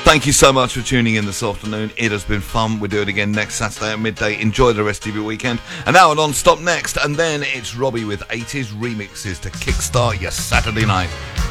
Thank you so much for tuning in this afternoon. It has been fun. We'll do it again next Saturday at midday. Enjoy the rest of your weekend. And now on Stop Next, and then it's Robbie with 80s remixes to kickstart your Saturday night.